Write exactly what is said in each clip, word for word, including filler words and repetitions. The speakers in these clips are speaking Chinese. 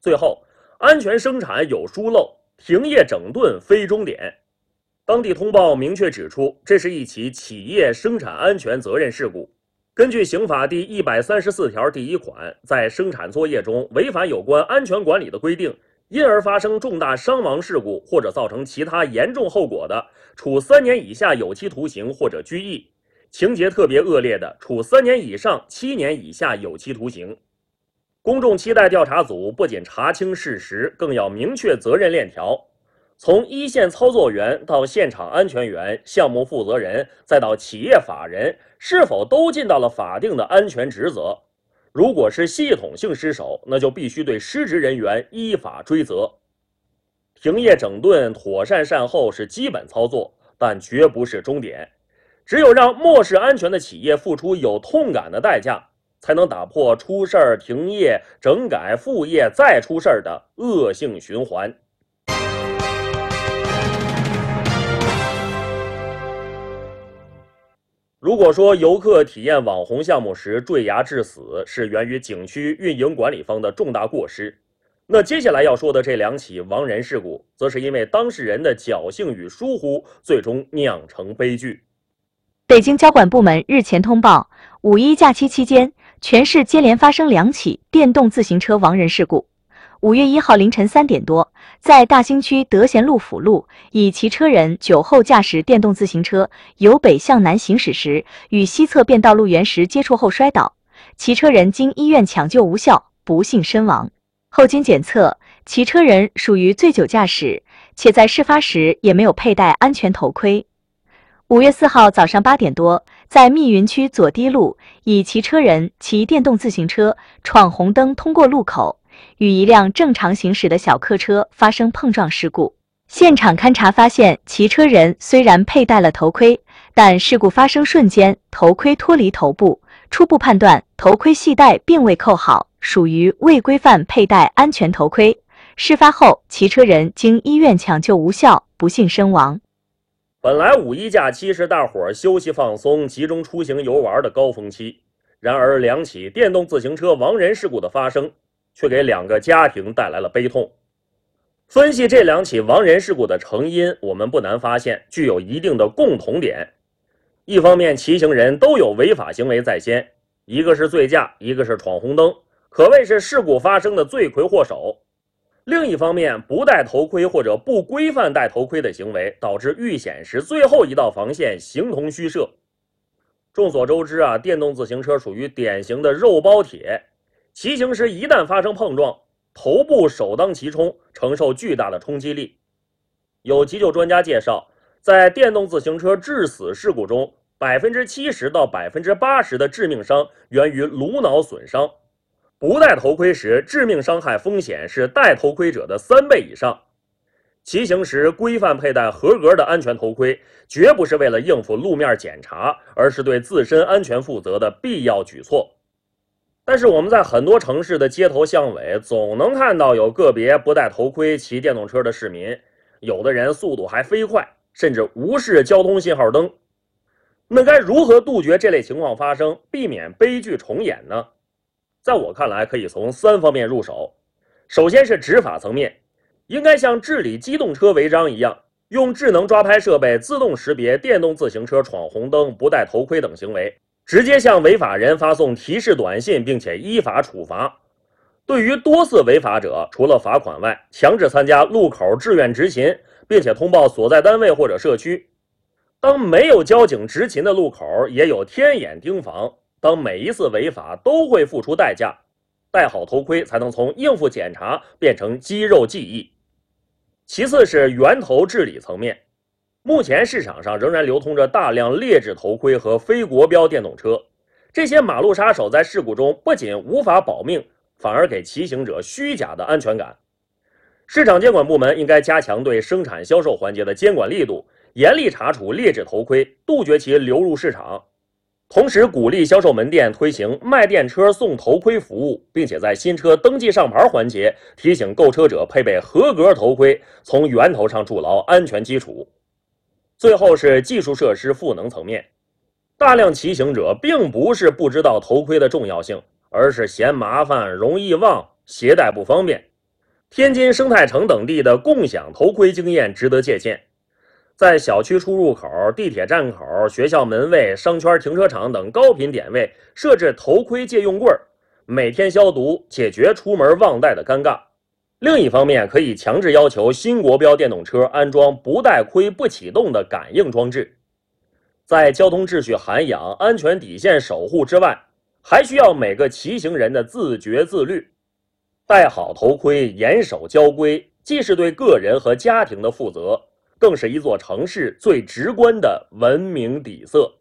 最后，安全生产有疏漏，停业整顿非终点。当地通报明确指出，这是一起企业生产安全责任事故。根据刑法第一百三十四条第一款，在生产作业中违反有关安全管理的规定，因而发生重大伤亡事故或者造成其他严重后果的，处三年以下有期徒刑或者拘役；情节特别恶劣的，处三年以上七年以下有期徒刑。公众期待调查组不仅查清事实，更要明确责任链条。从一线操作员到现场安全员、项目负责人，再到企业法人，是否都尽到了法定的安全职责？如果是系统性失守，那就必须对失职人员依法追责。停业整顿、妥善善后是基本操作，但绝不是终点。只有让漠视安全的企业付出有痛感的代价，才能打破出事儿、停业、整改、复业再出事儿的恶性循环。如果说游客体验网红项目时坠崖致死是源于景区运营管理方的重大过失，那接下来要说的这两起亡人事故，则是因为当事人的侥幸与疏忽，最终酿成悲剧。 北京交管部门日前通报，五一假期期间，全市接连发生两起电动自行车亡人事故。五月一号凌晨三点多，在大兴区德贤路辅路，乙骑车人酒后驾驶电动自行车由北向南行驶时，与西侧变道路缘石接触后摔倒，骑车人经医院抢救无效，不幸身亡。后经检测，骑车人属于醉酒驾驶，且在事发时也没有佩戴安全头盔。五月四号早上八点多，在密云区左堤路，乙骑车人骑电动自行车闯红灯通过路口，与一辆正常行驶的小客车发生碰撞事故。现场勘查发现，骑车人虽然佩戴了头盔，但事故发生瞬间，头盔脱离头部，初步判断头盔系带并未扣好，属于未规范佩戴安全头盔。事发后，骑车人经医院抢救无效，不幸身亡。 本来五一假期是大伙儿休息放松、集中出行游玩的高峰期，然而两起电动自行车亡人事故的发生，却给两个家庭带来了悲痛。分析这两起亡人事故的成因，我们不难发现具有一定的共同点。一方面，骑行人都有违法行为在先，一个是醉驾，一个是闯红灯，可谓是事故发生的罪魁祸首。另一方面，不戴头盔或者不规范戴头盔的行为，导致遇险时最后一道防线形同虚设。众所周知啊，电动自行车属于典型的肉包铁，骑行时一旦发生碰撞，头部首当其冲，承受巨大的冲击力。有急救专家介绍，在电动自行车致死事故中，百分之七十到百分之八十的致命伤源于颅脑损伤。不戴头盔时，致命伤害风险是戴头盔者的三倍以上。骑行时规范佩戴合格的安全头盔，绝不是为了应付路面检查，而是对自身安全负责的必要举措。但是我们在很多城市的街头巷尾，总能看到有个别不戴头盔骑电动车的市民，有的人速度还飞快，甚至无视交通信号灯。那该如何杜绝这类情况发生，避免悲剧重演呢？在我看来，可以从三方面入手。首先是执法层面，应该像治理机动车违章一样，用智能抓拍设备自动识别电动自行车闯红灯、不戴头盔等行为，直接向违法人发送提示短信，并且依法处罚。对于多次违法者，除了罚款外，强制参加路口志愿执勤，并且通报所在单位或者社区。当没有交警执勤的路口，也有天眼盯防。当每一次违法都会付出代价，戴好头盔才能从应付检查变成肌肉记忆。其次是源头治理层面，目前市场上仍然流通着大量劣质头盔和非国标电动车，这些马路杀手在事故中不仅无法保命，反而给骑行者虚假的安全感。市场监管部门应该加强对生产销售环节的监管力度，严厉查处劣质头盔，杜绝其流入市场。同时鼓励销售门店推行卖电车送头盔服务，并且在新车登记上牌环节提醒购车者配备合格头盔，从源头上筑牢安全基础。最后是技术设施赋能层面，大量骑行者并不是不知道头盔的重要性，而是嫌麻烦、容易忘、携带不方便。 天津生态城等地的共享头盔经验值得借鉴。在小区出入口、地铁站口、学校门卫、商圈停车场等高频点位设置头盔借用柜，每天消毒，解决出门忘带的尴尬。另一方面，可以强制要求新国标电动车安装不带盔不启动的感应装置。在交通秩序涵养、安全底线守护之外，还需要每个骑行人的自觉自律。戴好头盔，严守交规，既是对个人和家庭的负责，更是一座城市最直观的文明底色。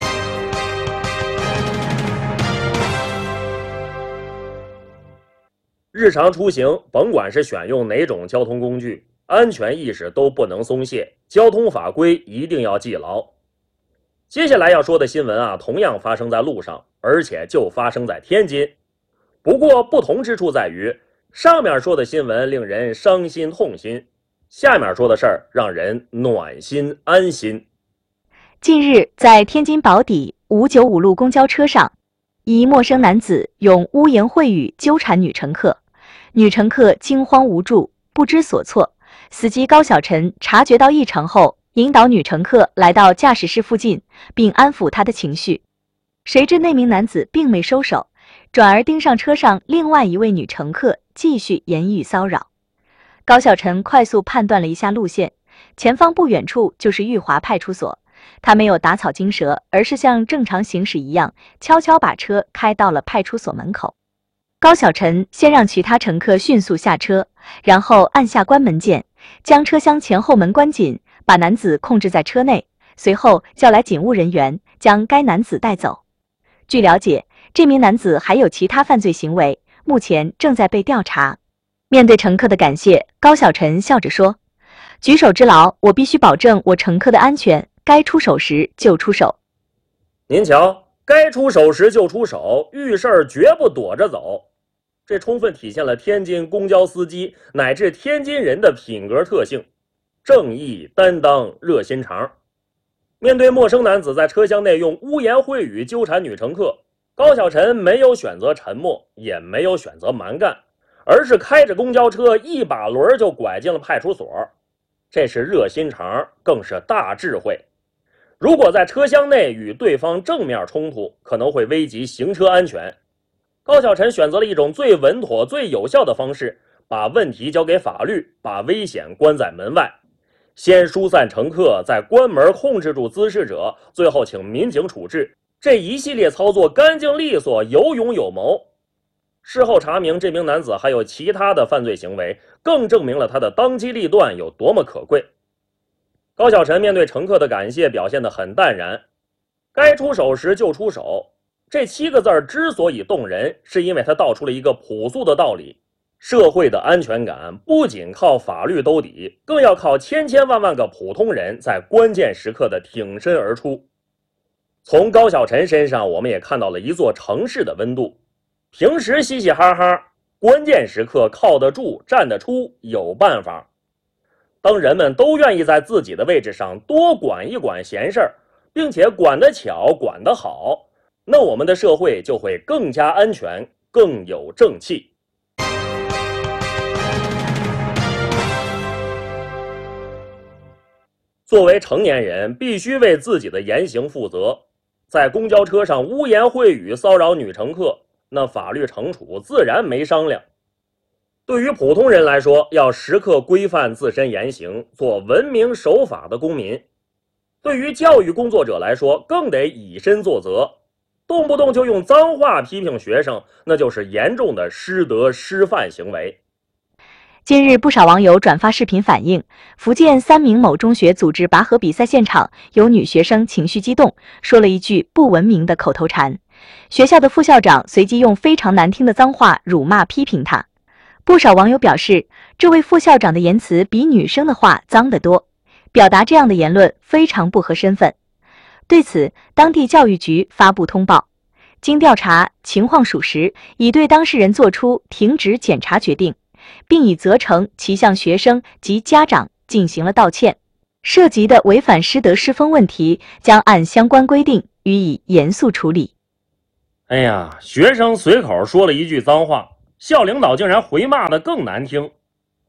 日常出行，甭管是选用哪种交通工具，安全意识都不能松懈，交通法规一定要记牢。接下来要说的新闻啊，同样发生在路上，而且就发生在天津。不过不同之处在于，上面说的新闻令人伤心痛心，下面说的事儿让人暖心安心。 近日，在天津宝坻五九五路公交车上，一陌生男子用污言秽语纠缠女乘客，女乘客惊慌无助，不知所措。司机高小晨察觉到异常后，引导女乘客来到驾驶室附近，并安抚她的情绪。谁知那名男子并没收手，转而盯上车上另外一位女乘客，继续言语骚扰。高小晨快速判断了一下路线，前方不远处就是裕华派出所。他没有打草惊蛇，而是像正常行驶一样，悄悄把车开到了派出所门口。高小晨先让其他乘客迅速下车，然后按下关门键，将车厢前后门关紧，把男子控制在车内，随后叫来警务人员，将该男子带走。据了解，这名男子还有其他犯罪行为，目前正在被调查。面对乘客的感谢，高小晨笑着说：“举手之劳，我必须保证我乘客的安全，该出手时就出手。” 您瞧，该出手时就出手，遇事儿绝不躲着走。这充分体现了天津公交司机乃至天津人的品格特性：正义、担当、热心肠。面对陌生男子在车厢内用污言秽语纠缠女乘客，高小晨没有选择沉默，也没有选择蛮干，而是开着公交车一把轮就拐进了派出所。这是热心肠，更是大智慧。如果在车厢内与对方正面冲突，可能会危及行车安全。高小晨选择了一种最稳妥、最有效的方式，把问题交给法律，把危险关在门外。先疏散乘客，再关门控制住滋事者，最后请民警处置。这一系列操作干净利索，有勇有谋。事后查明，这名男子还有其他的犯罪行为，更证明了他的当机立断有多么可贵。高小晨面对乘客的感谢表现得很淡然，该出手时就出手。这七个字儿之所以动人，是因为他道出了一个朴素的道理：社会的安全感不仅靠法律兜底，更要靠千千万万个普通人在关键时刻的挺身而出。从高小晨身上，我们也看到了一座城市的温度。平时嘻嘻哈哈，关键时刻靠得住、站得出，有办法。当人们都愿意在自己的位置上多管一管闲事儿，并且管得巧、管得好，那我们的社会就会更加安全，更有正气。作为成年人，必须为自己的言行负责。在公交车上污言秽语骚扰女乘客，那法律惩处自然没商量。对于普通人来说，要时刻规范自身言行，做文明守法的公民。对于教育工作者来说，更得以身作则。动不动就用脏话批评学生，那就是严重的师德师范行为。 近日，不少网友转发视频反映，福建三明某中学组织拔河比赛现场，有女学生情绪激动，说了一句不文明的口头禅。学校的副校长随即用非常难听的脏话辱骂批评他。不少网友表示，这位副校长的言辞比女生的话脏得多，表达这样的言论非常不合身份。对此，当地教育局发布通报，经调查情况属实，已对当事人作出停职检查决定，并已责成其向学生及家长进行了道歉。涉及的违反师德师风问题，将按相关规定予以严肃处理。 哎呀，学生随口说了一句脏话，校领导竟然回骂的更难听，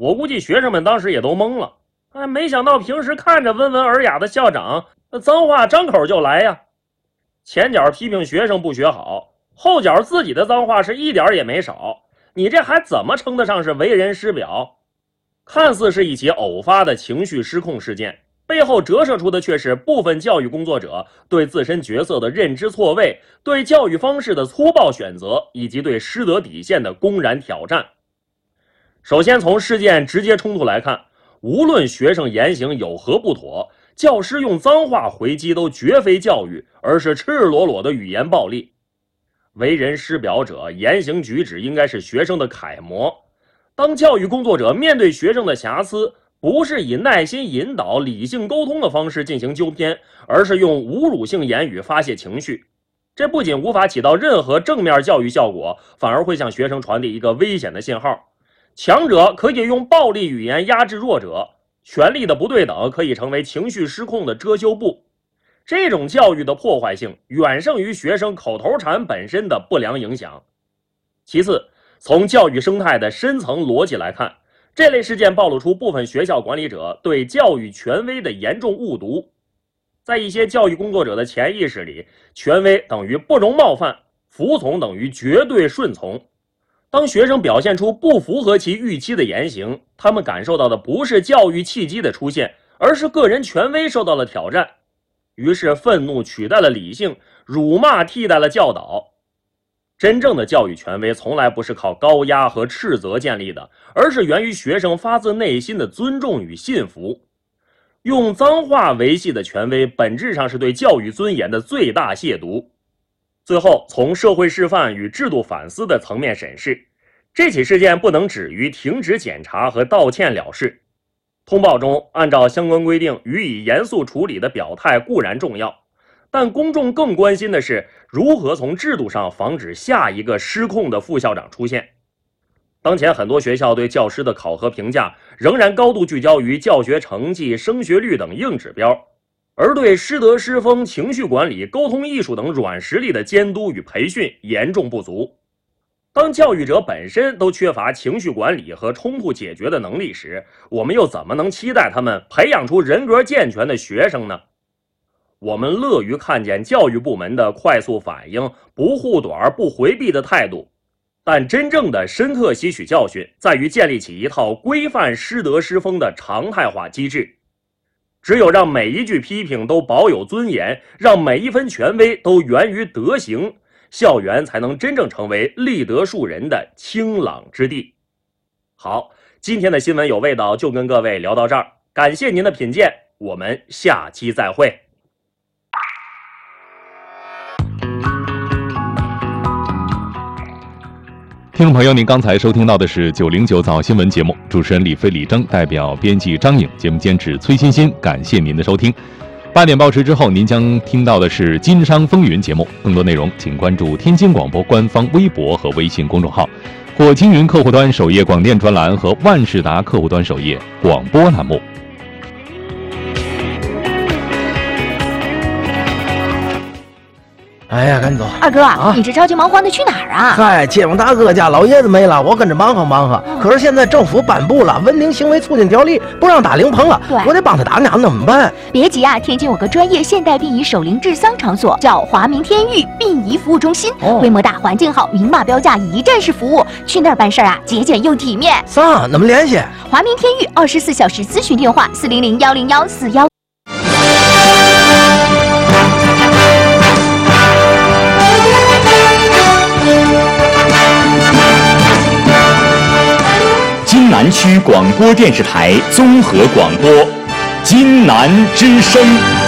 我估计学生们当时也都懵了，哎，没想到平时看着温文尔雅的校长，那脏话张口就来呀。前脚批评学生不学好，后脚自己的脏话是一点也没少，你这还怎么称得上是为人师表？看似是一起偶发的情绪失控事件，背后折射出的却是部分教育工作者对自身角色的认知错位，对教育方式的粗暴选择，以及对师德底线的公然挑战。首先从事件直接冲突来看，无论学生言行有何不妥，教师用脏话回击都绝非教育，而是赤裸裸的语言暴力。为人师表者，言行举止应该是学生的楷模。当教育工作者面对学生的瑕疵，不是以耐心引导、理性沟通的方式进行纠偏，而是用侮辱性言语发泄情绪。这不仅无法起到任何正面教育效果，反而会向学生传递一个危险的信号。强者可以用暴力语言压制弱者，权力的不对等可以成为情绪失控的遮羞布。这种教育的破坏性远胜于学生口头禅本身的不良影响。其次，从教育生态的深层逻辑来看，这类事件暴露出部分学校管理者对教育权威的严重误读。在一些教育工作者的潜意识里，权威等于不容冒犯，服从等于绝对顺从。当学生表现出不符合其预期的言行，他们感受到的不是教育契机的出现，而是个人权威受到了挑战。于是愤怒取代了理性，辱骂替代了教导。真正的教育权威从来不是靠高压和斥责建立的，而是源于学生发自内心的尊重与信服。用脏话维系的权威，本质上是对教育尊严的最大亵渎。最后，从社会示范与制度反思的层面审视，这起事件不能止于停止检查和道歉了事。通报中按照相关规定予以严肃处理的表态固然重要，但公众更关心的是如何从制度上防止下一个失控的副校长出现。当前很多学校对教师的考核评价仍然高度聚焦于教学成绩、升学率等硬指标，而对师德师风、情绪管理、沟通艺术等软实力的监督与培训严重不足。当教育者本身都缺乏情绪管理和冲突解决的能力时，我们又怎么能期待他们培养出人格健全的学生呢？我们乐于看见教育部门的快速反应、不护短、不回避的态度，但真正的深刻吸取教训，在于建立起一套规范师德师风的常态化机制。只有让每一句批评都保有尊严，让每一分权威都源于德行，校园才能真正成为立德树人的清朗之地。好，今天的新闻有味道就跟各位聊到这儿，感谢您的品鉴，我们下期再会。 听众朋友，您刚才收听到的是九零九早新闻节目，主持人李飞、李征，代表编辑张颖，节目监制崔欣欣，感谢您的收听。八点报时之后，您将听到的是《经商风云》节目，更多内容请关注天津广播官方微博和微信公众号，或经云客户端首页广电专栏和万事达客户端首页广播栏目。 哎呀，赶紧走！ 二哥啊， 你这着急忙慌的去哪儿啊？ 嗨，街坊大哥家老爷子没了，我跟着忙活忙活。 嗯、 可是现在政府颁布了《文明行为促进条例》，不让打灵棚了，我得帮他打打，怎么办？ 别急啊，天津有个专业现代殡仪守灵治丧场所，叫华明天域殡仪服务中心，哦、规模大，环境好，明码标价，一站式服务。去那儿办事啊，节俭又体面。 啥？怎么联系？ 华明天域二十四小时咨询电话：四零零幺零幺四幺。 津南区广播电视台综合广播，津南之声。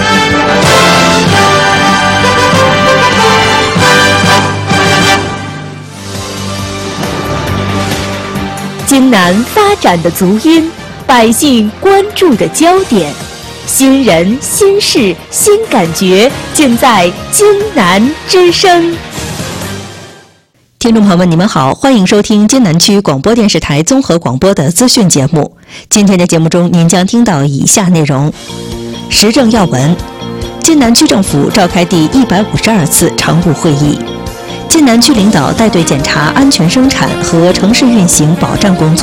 津南发展的足音，百姓关注的焦点，新人、新事、新感觉，尽在津南之声。听众朋友们，你们好，欢迎收听津南区广播电视台综合广播的资讯节目。今天的节目中，您将听到以下内容：时政要闻，津南区政府召开第一百五十二次常务会议，津南区领导带队检查安全生产和城市运行保障工作。